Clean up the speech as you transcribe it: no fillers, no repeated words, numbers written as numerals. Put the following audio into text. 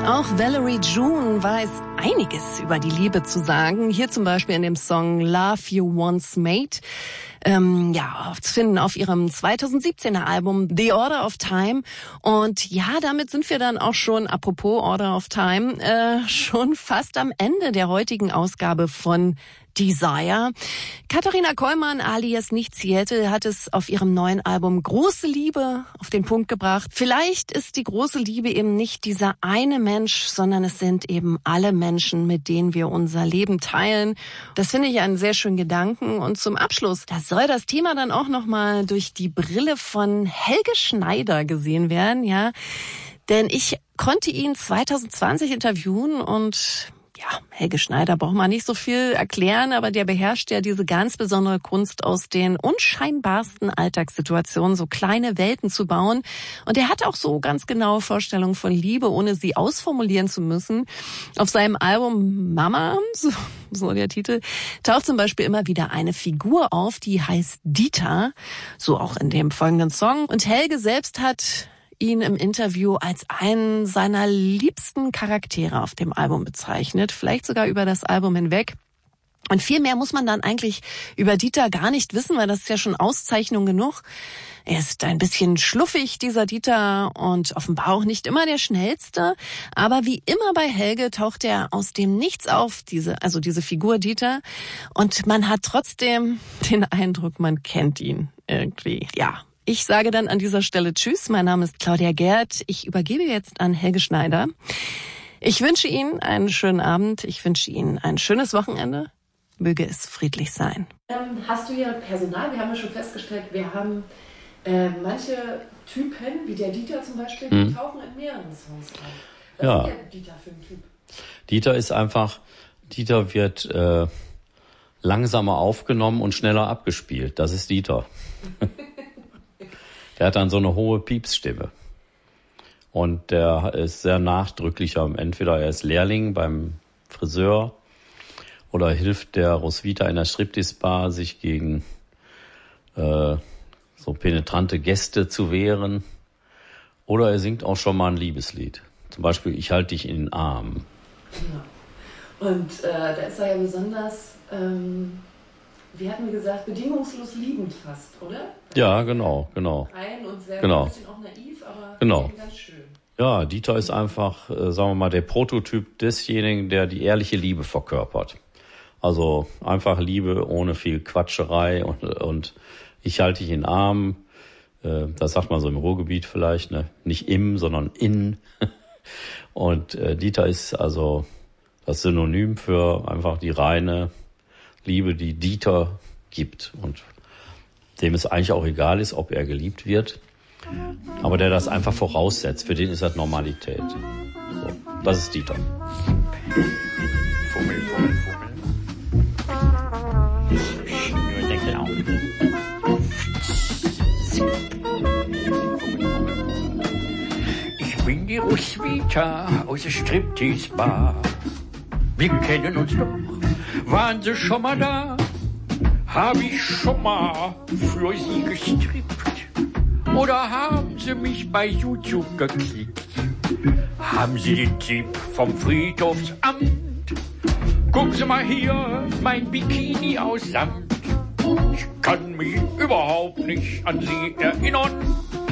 Auch Valerie June weiß einiges über die Liebe zu sagen. Hier zum Beispiel in dem Song Love You Once Made. Zu finden auf ihrem 2017er Album The Order of Time. Und ja, damit sind wir dann auch schon, apropos Order of Time, schon fast am Ende der heutigen Ausgabe von Desire. Katharina Kollmann alias Nichtziette hat es auf ihrem neuen Album Große Liebe auf den Punkt gebracht. Vielleicht ist die große Liebe eben nicht dieser eine Mensch, sondern es sind eben alle Menschen, mit denen wir unser Leben teilen. Das finde ich einen sehr schönen Gedanken. Und zum Abschluss, da soll das Thema dann auch nochmal durch die Brille von Helge Schneider gesehen werden, ja. Denn ich konnte ihn 2020 interviewen und ja, Helge Schneider braucht man nicht so viel erklären, aber der beherrscht ja diese ganz besondere Kunst, aus den unscheinbarsten Alltagssituationen so kleine Welten zu bauen. Und er hat auch so ganz genaue Vorstellungen von Liebe, ohne sie ausformulieren zu müssen. Auf seinem Album Mama, so der Titel, taucht zum Beispiel immer wieder eine Figur auf, die heißt Dieter, so auch in dem folgenden Song. Und Helge selbst hat ihn im Interview als einen seiner liebsten Charaktere auf dem Album bezeichnet, vielleicht sogar über das Album hinweg. Und viel mehr muss man dann eigentlich über Dieter gar nicht wissen, weil das ist ja schon Auszeichnung genug. Er ist ein bisschen schluffig, dieser Dieter, und offenbar auch nicht immer der Schnellste. Aber wie immer bei Helge taucht er aus dem Nichts auf, diese Figur Dieter. Und man hat trotzdem den Eindruck, man kennt ihn irgendwie, ja. Ich sage dann an dieser Stelle Tschüss. Mein Name ist Claudia Gerd. Ich übergebe jetzt an Helge Schneider. Ich wünsche Ihnen einen schönen Abend. Ich wünsche Ihnen ein schönes Wochenende. Möge es friedlich sein. Hast du ja Personal? Wir haben ja schon festgestellt, wir haben manche Typen, wie der Dieter zum Beispiel, die tauchen in mehreren Songs auf. Was ist der Dieter für ein Typ? Dieter wird langsamer aufgenommen und schneller abgespielt. Das ist Dieter. Der hat dann so eine hohe Piepsstimme. Und der ist sehr nachdrücklicher. Entweder er ist Lehrling beim Friseur oder hilft der Roswitha in der Striptease-Bar, sich gegen so penetrante Gäste zu wehren. Oder er singt auch schon mal ein Liebeslied. Zum Beispiel Ich halte dich in den Arm. Genau. Und da ist er ja besonders... wie hatten wir gesagt, bedingungslos liebend fast, oder? Ja, genau. Rein und sehr ein bisschen auch naiv, aber ganz schön. Ja, Dieter ist einfach, sagen wir mal, der Prototyp desjenigen, der die ehrliche Liebe verkörpert. Also einfach Liebe ohne viel Quatscherei und ich halte dich in den Arm. Das sagt man so im Ruhrgebiet vielleicht, ne? Nicht im, sondern in. Und Dieter ist also das Synonym für einfach die reine Liebe, die Dieter gibt und dem es eigentlich auch egal ist, ob er geliebt wird, aber der das einfach voraussetzt. Für den ist das Normalität. So, das ist Dieter. Fummel. Nur Deckel auf. Ich bin die Roswitha aus der Striptease-Bar. Wir kennen uns doch. Waren Sie schon mal da? Hab ich schon mal für Sie gestrippt? Oder haben Sie mich bei YouTube geklickt? Haben Sie den Tipp vom Friedhofsamt? Gucken Sie mal hier, mein Bikini aus Samt. Ich kann mich überhaupt nicht an Sie erinnern.